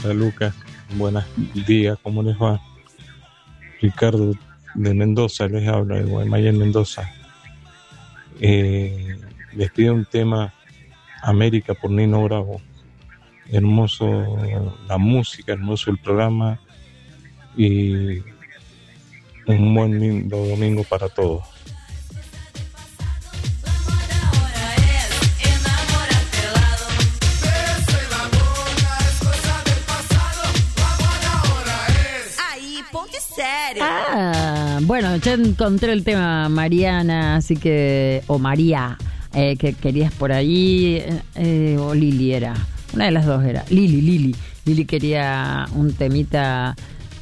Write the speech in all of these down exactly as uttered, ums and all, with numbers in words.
Hola Lucas, buenos días, ¿cómo les va? Ricardo de Mendoza les habla, de Guaymallén, Mendoza. Eh, les pido un tema, América por Nino Bravo. Hermoso la música, hermoso el programa y un buen lindo domingo para todos. Ah, bueno, ya encontré el tema, Mariana, así que, o María, eh, que querías por ahí, eh, o Lili era, una de las dos era, Lili, Lili, Lili quería un temita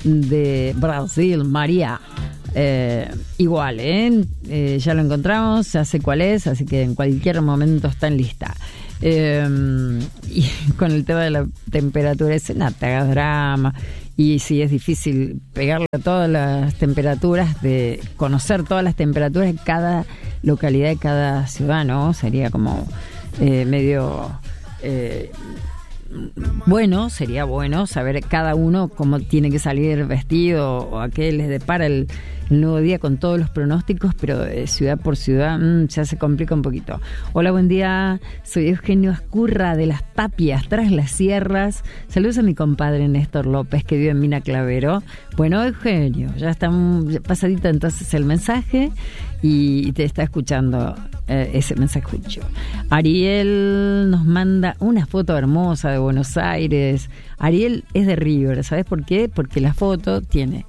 de Brasil, María, eh, igual, ¿eh? eh, ya lo encontramos, ya sé cuál es, así que en cualquier momento está en lista. Eh, y con el tema de la temperatura, es nada, te hagas drama. Y sí, es difícil pegarle a todas las temperaturas, de conocer todas las temperaturas de cada localidad, de cada ciudad, ¿no? Sería como eh, medio... Eh, bueno, sería bueno saber cada uno cómo tiene que salir vestido o a qué les depara el, el nuevo día con todos los pronósticos, pero de ciudad por ciudad mmm, ya se complica un poquito. Hola, buen día, soy Eugenio Ascurra de Las Tapias, tras las sierras. Saludos a mi compadre Néstor López, que vive en Mina Clavero. Bueno, Eugenio, ya está pasadito entonces el mensaje y te está escuchando eh, ese mensajucho. Ariel nos manda una foto hermosa de Buenos Aires. Ariel es de River, ¿sabes por qué? Porque la foto tiene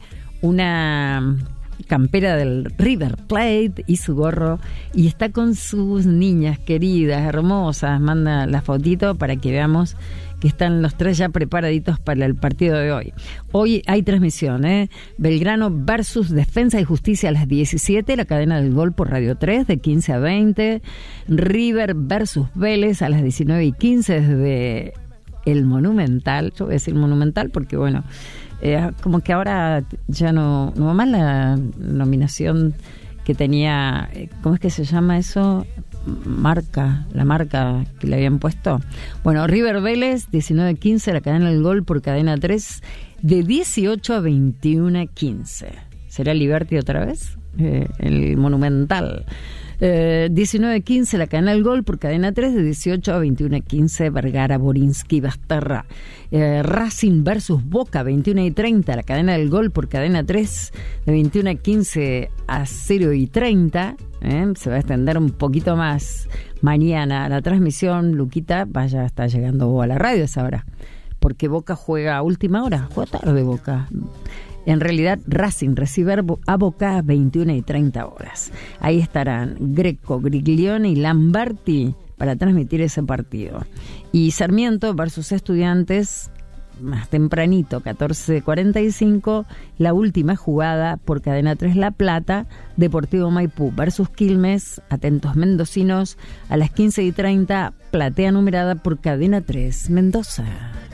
una campera del River Plate y su gorro, y está con sus niñas queridas, hermosas. Manda la fotito para que veamos que están los tres ya preparaditos para el partido de hoy. Hoy hay transmisión, ¿eh? Belgrano versus Defensa y Justicia a las diecisiete, la cadena del Gol por Radio tres de quince a veinte. River versus Vélez a las diecinueve y quince desde el Monumental. Yo voy a decir Monumental porque, bueno, eh, como que ahora ya no, no va más la nominación que tenía, ¿cómo es que se llama eso? Marca, la marca que le habían puesto. Bueno, River Vélez, diecinueve quince, la cadena del Gol por cadena tres, de dieciocho a veintiuno quince. ¿Será Liberty otra vez? Eh, el Monumental. Eh, diecinueve quince, la cadena del Gol por cadena tres, de dieciocho a veintiuno quince, Vergara, Borinsky, Basterra. Eh, Racing versus Boca, veintiuno y treinta, la cadena del Gol por cadena tres, de veintiuno quince a cero y treinta. ¿eh? Se va a extender un poquito más mañana la transmisión. Luquita, vaya, está llegando a la radio esa hora, porque Boca juega a última hora, juega tarde Boca. En realidad, Racing recibe a Boca a veintiuno y treinta horas. Ahí estarán Greco, Griglione y Lamberti para transmitir ese partido. Y Sarmiento versus Estudiantes, más tempranito, catorce cuarenta y cinco, la última jugada por cadena tres La Plata, Deportivo Maipú versus Quilmes, atentos mendocinos, a las quince y treinta, platea numerada por cadena tres Mendoza.